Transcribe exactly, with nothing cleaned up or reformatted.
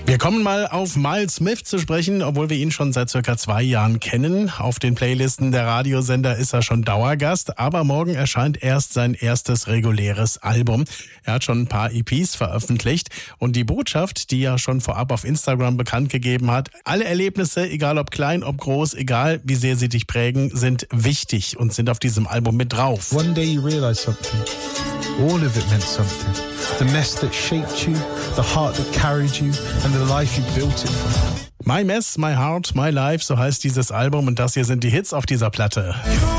Wir kommen mal auf Miles Smith zu sprechen, obwohl wir ihn schon seit circa zwei Jahren kennen. Auf den Playlisten der Radiosender ist er schon Dauergast, aber morgen erscheint erst sein erstes reguläres Album. Er hat schon ein paar E Ps veröffentlicht und die Botschaft, die er schon vorab auf Instagram bekannt gegeben hat: alle Erlebnisse, egal ob klein, ob groß, egal wie sehr sie dich prägen, sind wichtig und sind auf diesem Album mit drauf. One day you realize something. All of it meant something. The mess that shaped you, the heart that carried you, and the life you built it from. My Mess, My Heart, My Life, so heißt dieses Album und das hier sind die Hits auf dieser Platte.